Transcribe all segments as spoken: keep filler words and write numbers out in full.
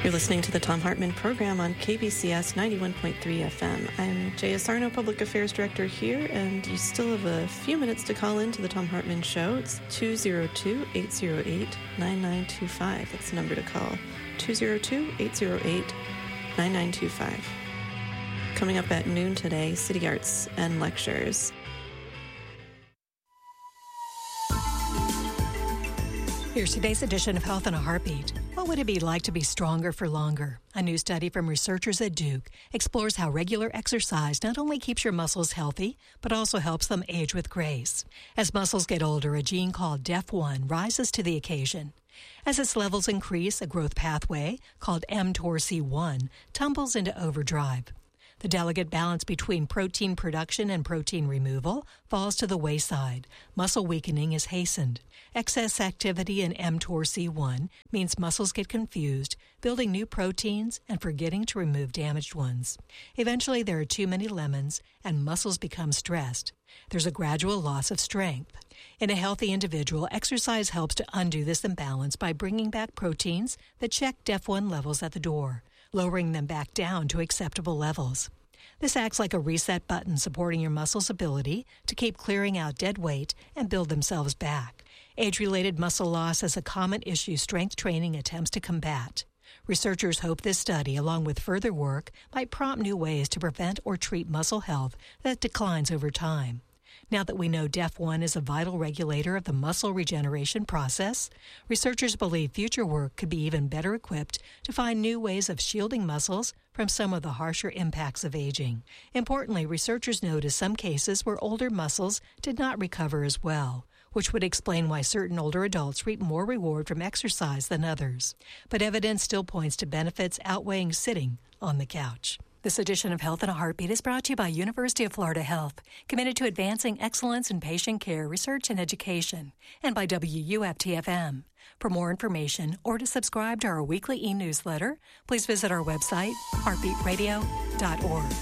You're listening to the Thom Hartmann program on K B C S ninety-one point three F M. I'm Jay Asarno, Public Affairs Director here, and you still have a few minutes to call in to the Thom Hartmann Show. It's two oh two, eight oh eight, nine nine two five. That's the number to call, two oh two, eight oh eight, nine nine two five. Coming up at noon today, City Arts and Lectures. Here's today's edition of Health in a Heartbeat. What would it be like to be stronger for longer? A new study from researchers at Duke explores how regular exercise not only keeps your muscles healthy, but also helps them age with grace. As muscles get older, a gene called D E F one rises to the occasion. As its levels increase, a growth pathway called mTOR C one tumbles into overdrive. The delicate balance between protein production and protein removal falls to the wayside. Muscle weakening is hastened. Excess activity in mTOR C one means muscles get confused, building new proteins and forgetting to remove damaged ones. Eventually, there are too many lemons, and muscles become stressed. There's a gradual loss of strength. In a healthy individual, exercise helps to undo this imbalance by bringing back proteins that check D E F one levels at the door, lowering them back down to acceptable levels. This acts like a reset button supporting your muscles' ability to keep clearing out dead weight and build themselves back. Age-related muscle loss is a common issue strength training attempts to combat. Researchers hope this study, along with further work, might prompt new ways to prevent or treat muscle health that declines over time. Now that we know D E F one is a vital regulator of the muscle regeneration process, researchers believe future work could be even better equipped to find new ways of shielding muscles from some of the harsher impacts of aging. Importantly, researchers noticed some cases where older muscles did not recover as well, which would explain why certain older adults reap more reward from exercise than others. But evidence still points to benefits outweighing sitting on the couch. This edition of Health in a Heartbeat is brought to you by University of Florida Health, committed to advancing excellence in patient care, research, and education, and by W U F T F M. For more information or to subscribe to our weekly e-newsletter, please visit our website, heartbeat radio dot org.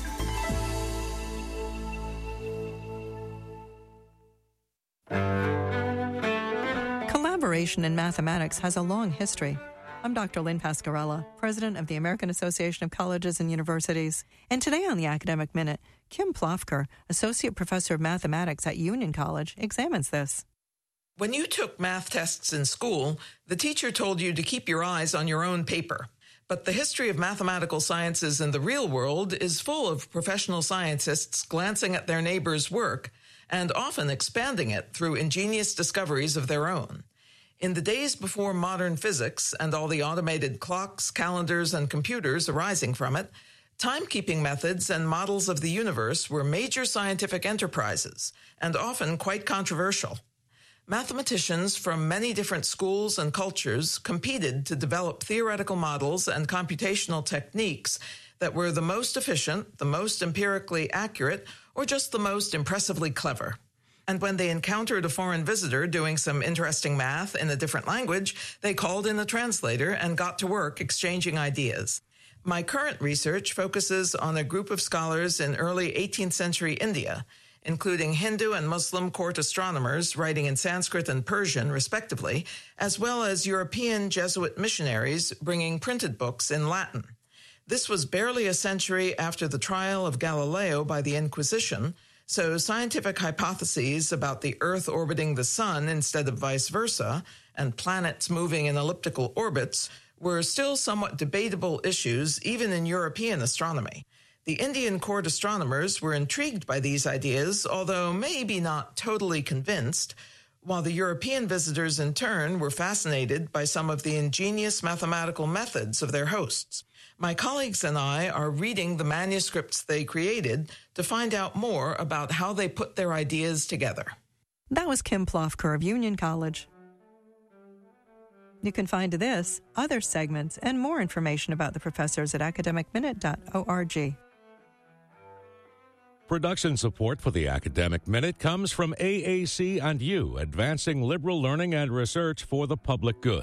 Collaboration in mathematics has a long history. I'm Doctor Lynn Pascarella, President of the American Association of Colleges and Universities. And today on the Academic Minute, Kim Plofker, Associate Professor of Mathematics at Union College, examines this. When you took math tests in school, the teacher told you to keep your eyes on your own paper. But the history of mathematical sciences in the real world is full of professional scientists glancing at their neighbors' work and often expanding it through ingenious discoveries of their own. In the days before modern physics and all the automated clocks, calendars, and computers arising from it, timekeeping methods and models of the universe were major scientific enterprises and often quite controversial. Mathematicians from many different schools and cultures competed to develop theoretical models and computational techniques that were the most efficient, the most empirically accurate, or just the most impressively clever. And when they encountered a foreign visitor doing some interesting math in a different language, they called in a translator and got to work exchanging ideas. My current research focuses on a group of scholars in early eighteenth century India, including Hindu and Muslim court astronomers writing in Sanskrit and Persian, respectively, as well as European Jesuit missionaries bringing printed books in Latin. This was barely a century after the trial of Galileo by the Inquisition, so scientific hypotheses about the Earth orbiting the Sun instead of vice versa, and planets moving in elliptical orbits, were still somewhat debatable issues even in European astronomy. The Indian court astronomers were intrigued by these ideas, although maybe not totally convinced, while the European visitors in turn were fascinated by some of the ingenious mathematical methods of their hosts. My colleagues and I are reading the manuscripts they created to find out more about how they put their ideas together. That was Kim Plofker of Union College. You can find this, other segments, and more information about the professors at academic minute dot org. Production support for the Academic Minute comes from A A C and you, advancing liberal learning and research for the public good.